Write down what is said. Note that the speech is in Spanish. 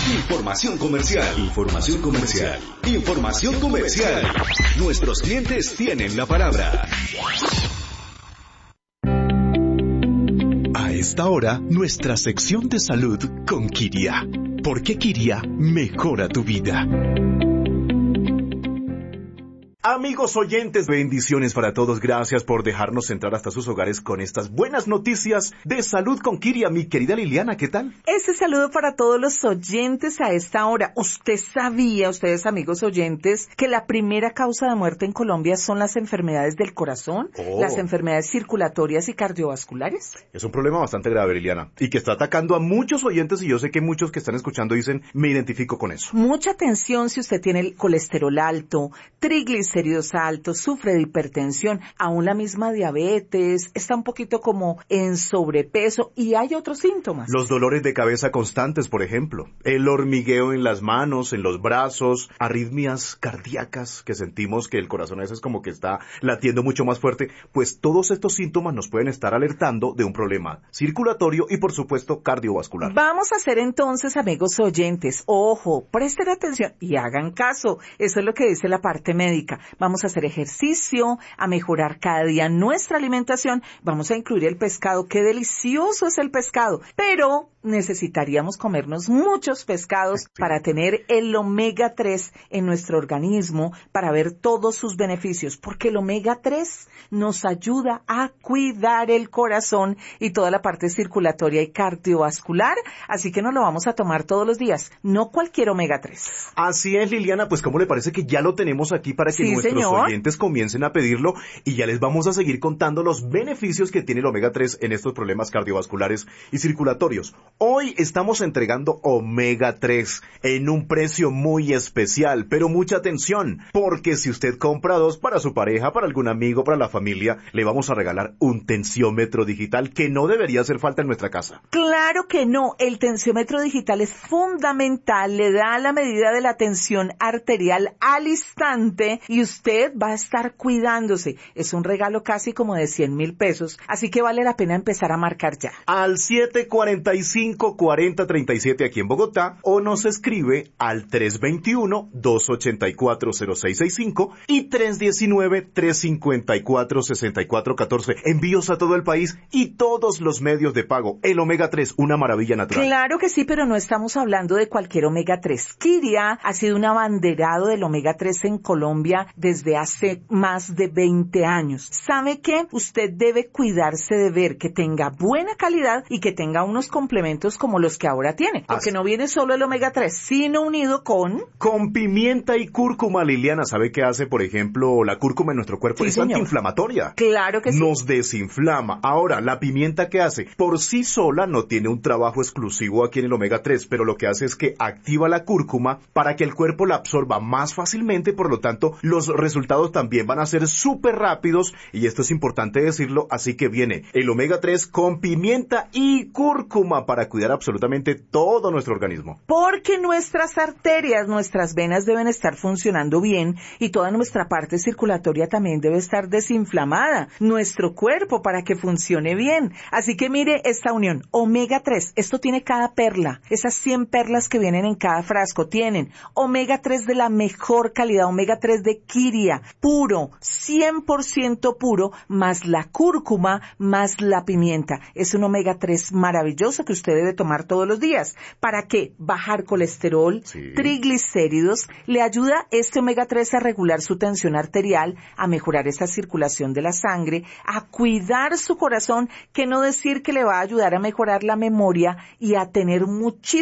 Información comercial. Información comercial. Información comercial. Nuestros clientes tienen la palabra. A esta hora, nuestra sección de salud con Kiria. Porque Kiria mejora tu vida. Amigos oyentes, bendiciones para todos. Gracias por dejarnos entrar hasta sus hogares con estas buenas noticias de salud con Kiria. Mi querida Liliana, ¿qué tal? Ese saludo para todos los oyentes a esta hora. ¿Usted sabía, ustedes amigos oyentes, que la primera causa de muerte en Colombia son las enfermedades del corazón, las enfermedades circulatorias y cardiovasculares? Es un problema bastante grave, Liliana, y que está atacando a muchos oyentes, y yo sé que muchos que están escuchando dicen, me identifico con eso. Mucha atención si usted tiene el colesterol alto, triglicéridos altos, sufre de hipertensión, aún la misma diabetes, está un poquito como en sobrepeso y hay otros síntomas. Los dolores de cabeza constantes, por ejemplo, el hormigueo en las manos, en los brazos, arritmias cardíacas que sentimos que el corazón a veces como que está latiendo mucho más fuerte, pues todos estos síntomas nos pueden estar alertando de un problema circulatorio y por supuesto cardiovascular. Vamos a hacer entonces, amigos oyentes, ojo, presten atención y hagan caso, eso es lo que dice la parte médica. Vamos a hacer ejercicio, a mejorar cada día nuestra alimentación, vamos a incluir el pescado, qué delicioso es el pescado, pero necesitaríamos comernos muchos pescados para tener el omega 3 en nuestro organismo, para ver todos sus beneficios, porque el omega 3 nos ayuda a cuidar el corazón y toda la parte circulatoria y cardiovascular, así que nos lo vamos a tomar todos los días, no cualquier omega 3. Así es, Liliana, pues ¿cómo le parece que ya lo tenemos aquí para que nuestros oyentes comiencen a pedirlo y ya les vamos a seguir contando los beneficios que tiene el omega 3 en estos problemas cardiovasculares y circulatorios? Hoy estamos entregando omega 3 en un precio muy especial, pero mucha atención, porque si usted compra 2 para su pareja, para algún amigo, para la familia, le vamos a regalar un tensiómetro digital que no debería hacer falta en nuestra casa. Claro que no, el tensiómetro digital es fundamental, le da la medida de la tensión arterial al instante y usted va a estar cuidándose. Es un regalo casi como de 100,000 pesos, así que vale la pena empezar a marcar ya. Al 745-4037 aquí en Bogotá o nos escribe al 321-284-0665 y 319-354-6414. Envíos a todo el país y todos los medios de pago. El omega 3, una maravilla natural. Claro que sí, pero no estamos hablando de cualquier omega 3. Kiria ha sido un abanderado del omega 3 en Colombia desde hace más de 20 años. ¿Sabe qué? Usted debe cuidarse de ver que tenga buena calidad y que tenga unos complementos como los que ahora tiene. Porque no viene solo el omega 3, sino unido con pimienta y cúrcuma, Liliana. ¿Sabe qué hace, por ejemplo, la cúrcuma en nuestro cuerpo? Sí, es señor. Antiinflamatoria. Claro que sí. Nos desinflama. Ahora, ¿la pimienta qué hace? Por sí sola no tiene un trabajo exclusivo aquí en el omega 3, pero lo que hace es que activa la cúrcuma para que el cuerpo la absorba más fácilmente, por lo tanto, los resultados también van a ser súper rápidos, y esto es importante decirlo, así que viene el omega 3 con pimienta y cúrcuma para cuidar absolutamente todo nuestro organismo. Porque nuestras arterias, nuestras venas deben estar funcionando bien y toda nuestra parte circulatoria también debe estar desinflamada, nuestro cuerpo para que funcione bien. Así que mire esta unión, omega 3, esto tiene cada perla, esas 100 perlas que vienen en cada frasco, tienen omega 3 de la mejor calidad, omega 3 de Kiria, puro, 100% puro, más la cúrcuma, más la pimienta. Es un omega 3 maravilloso que usted debe tomar todos los días. ¿Para qué? Bajar colesterol, triglicéridos. Le ayuda este omega 3 a regular su tensión arterial, a mejorar esa circulación de la sangre, a cuidar su corazón, que no decir que le va a ayudar a mejorar la memoria y a tener muchísimo